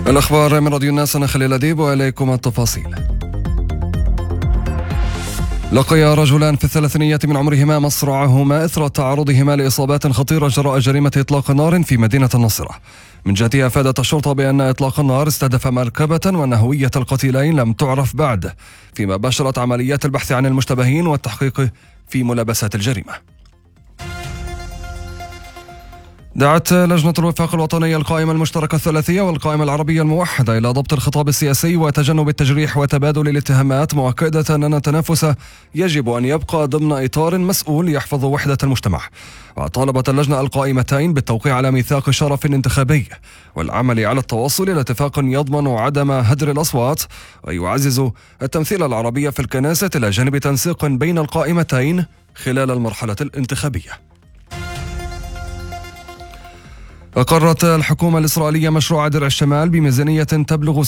الأخبار من راديو الناس، أنا خليل أديب وإليكم التفاصيل. لقي رجلان في الثلاثينية من عمرهما مصرعهما إثر تعرضهما لإصابات خطيرة جراء جريمة إطلاق نار في مدينة الناصرة. من جهتها أفادت الشرطة بأن إطلاق النار استهدف مركبة وأن هوية القتيلين لم تعرف بعد، فيما باشرت عمليات البحث عن المشتبهين والتحقيق في ملابسات الجريمة. دعت لجنة الوفاق الوطنية القائمة المشتركة الثلاثية والقائمة العربية الموحدة إلى ضبط الخطاب السياسي وتجنب التجريح وتبادل الاتهامات، مؤكدة أن التنافس يجب أن يبقى ضمن إطار مسؤول يحفظ وحدة المجتمع. وطالبت اللجنة القائمتين بالتوقيع على ميثاق شرف انتخابي والعمل على التوصل إلى اتفاق يضمن عدم هدر الأصوات ويعزز التمثيل العربي في الكنيسة إلى جانب تنسيق بين القائمتين خلال المرحلة الانتخابية. أقرت الحكومة الإسرائيلية مشروع درع الشمال بميزانية تبلغ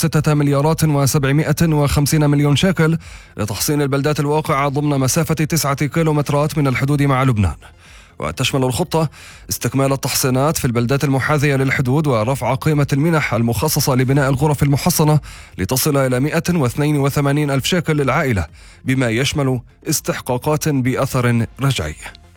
6,750 مليون شيكل لتحصين البلدات الواقعة ضمن مسافة 9 كيلومترات من الحدود مع لبنان. وتشمل الخطة استكمال التحصينات في البلدات المحاذية للحدود ورفع قيمة المنح المخصصة لبناء الغرف المحصنة لتصل إلى 182 ألف شيكل للعائلة، بما يشمل استحقاقات بأثر رجعي.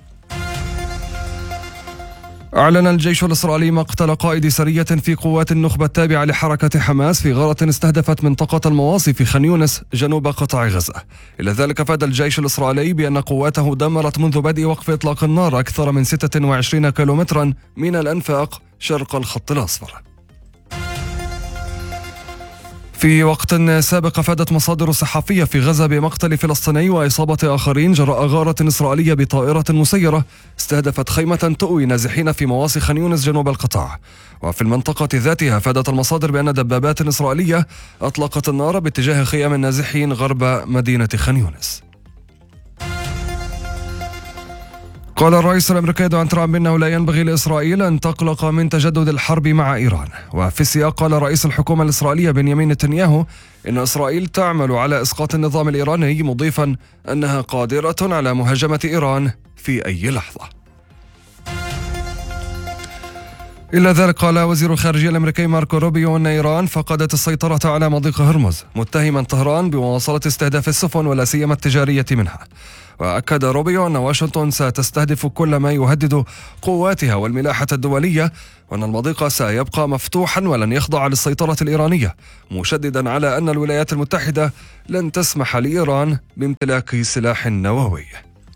أعلن الجيش الإسرائيلي مقتل قائد سرية في قوات النخبة التابعة لحركة حماس في غارة استهدفت منطقة المواصي في خان يونس جنوب قطاع غزة. إلى ذلك أفاد الجيش الإسرائيلي بأن قواته دمرت منذ بدء وقف إطلاق النار أكثر من 26 كيلومترا من الأنفاق شرق الخط الأصفر. في وقت سابق أفادت مصادر صحفية في غزة بمقتل فلسطيني وإصابة آخرين جراء غارة إسرائيلية بطائرة مسيرة استهدفت خيمة تؤوي نازحين في مواصي خان يونس جنوب القطاع. وفي المنطقة ذاتها أفادت المصادر بأن دبابات إسرائيلية أطلقت النار باتجاه خيام النازحين غرب مدينة خان يونس. قال الرئيس الأمريكي دونالد ترامب إنه لا ينبغي لإسرائيل أن تقلق من تجدد الحرب مع إيران. وفي السياق قال رئيس الحكومة الإسرائيلية بنيامين نتنياهو إن إسرائيل تعمل على إسقاط النظام الإيراني، مضيفا أنها قادرة على مهاجمة إيران في أي لحظة. إلى ذلك قال وزير الخارجية الأمريكي ماركو روبيو أن إيران فقدت السيطرة على مضيق هرمز، متهما طهران بمواصلة استهداف السفن ولا سيما التجارية منها. وأكد روبيو أن واشنطن ستستهدف كل ما يهدد قواتها والملاحة الدولية، وأن المضيق سيبقى مفتوحا ولن يخضع للسيطرة الإيرانية، مشددا على أن الولايات المتحدة لن تسمح لإيران بامتلاك سلاح نووي.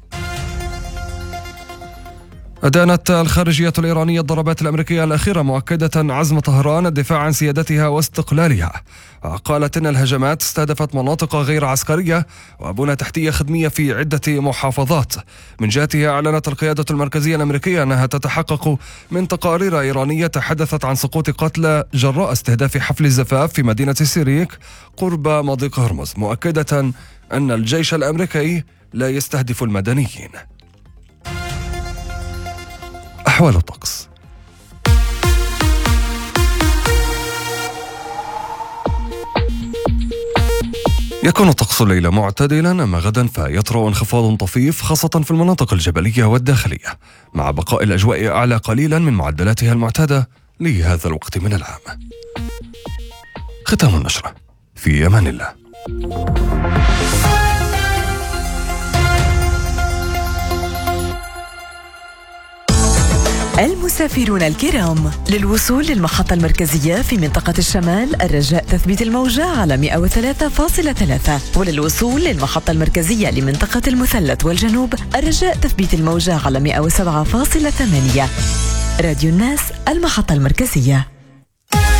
أدانت الخارجية الإيرانية الضربات الأمريكية الأخيرة، مؤكدة عزم طهران الدفاع عن سيادتها واستقلالها. وقالت إن الهجمات استهدفت مناطق غير عسكرية وبنى تحتية خدمية في عدة محافظات. من جهتها أعلنت القيادة المركزية الأمريكية أنها تتحقق من تقارير إيرانية تحدثت عن سقوط قتلى جراء استهداف حفل الزفاف في مدينة سيريك قرب مضيق هرمز، مؤكدة أن الجيش الأمريكي لا يستهدف المدنيين. أحوال الطقس. يكون الطقس الليلة معتدلا، أما غدا فيطرأ انخفاض طفيف خاصة في المناطق الجبلية والداخلية، مع بقاء الأجواء أعلى قليلا من معدلاتها المعتادة لهذا الوقت من العام. ختام النشرة، في أمان الله. المسافرون الكرام، للوصول للمحطة المركزية في منطقة الشمال الرجاء تثبيت الموجة على 103.3، وللوصول للمحطة المركزية لمنطقة المثلث والجنوب الرجاء تثبيت الموجة على 107.8. راديو الناس، المحطة المركزية.